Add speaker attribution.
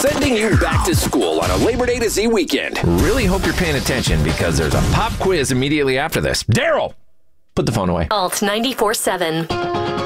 Speaker 1: Sending you back to school on a Labor Day to Z weekend.
Speaker 2: Really hope you're paying attention because there's a pop quiz immediately after this. Daryl, put the phone away.
Speaker 3: Alt 94.7.